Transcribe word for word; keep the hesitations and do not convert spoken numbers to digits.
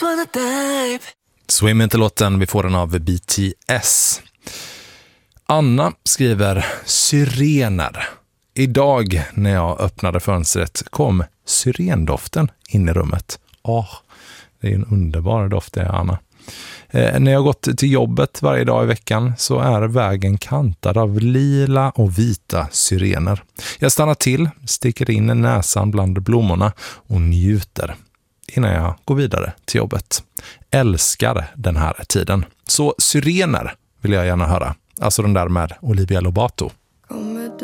wanna dive. Swim inte låten, vi får den av B T S. Anna skriver syrener. Idag när jag öppnade fönstret kom syrendoften in i rummet. Åh, det är en underbar doft det, Anna. Eh, när jag gått till jobbet varje dag i veckan så är vägen kantad av lila och vita syrener. Jag stannar till, sticker in näsan bland blommorna och njuter innan jag går vidare till jobbet. Älskar den här tiden. Så syrener vill jag gärna höra. Alltså den där med Olivia Lobato. Kommer